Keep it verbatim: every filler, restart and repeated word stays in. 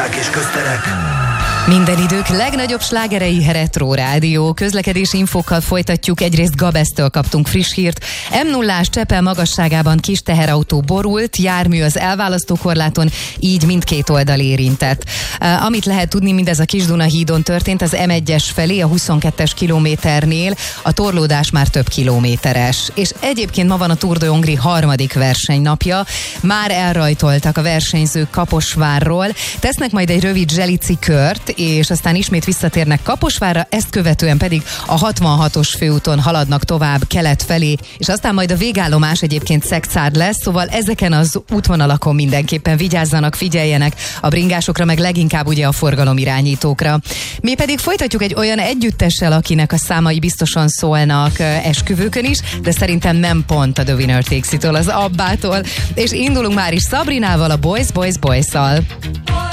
Budák és közterek. Minden idők legnagyobb slágerei, Retro Rádió. Közlekedési infókkal folytatjuk. Egyrészt Gabesztől kaptunk friss hírt. em nullás Csepel magasságában kis teherautó borult, jármű az elválasztókorláton, így mindkét oldal érintett. Uh, amit lehet tudni, mindez a Kis-Duna hídon történt, az em egyes felé, a huszonkettes kilométernél. A torlódás már több kilométeres. És egyébként ma van a Tour de Hongrie harmadik versenynapja. Már elrajtoltak a versenyzők Kaposvárról. Tesznek majd egy rövid zselici kört, és aztán ismét visszatérnek Kaposvárra, ezt követően pedig a hatvanhatos főúton haladnak tovább kelet felé, és aztán majd a végállomás egyébként Szekcárd lesz, szóval ezeken az útvonalakon mindenképpen vigyázzanak, figyeljenek, a bringásokra, meg leginkább ugye a forgalomirányítókra. Mi pedig folytatjuk egy olyan együttessel, akinek a számai biztosan szólnak esküvőkön is, de szerintem nem pont a The Winner Takes It-től, az Abbától, és indulunk már is Szabrinával, a Boys, Boys, Boys-szal.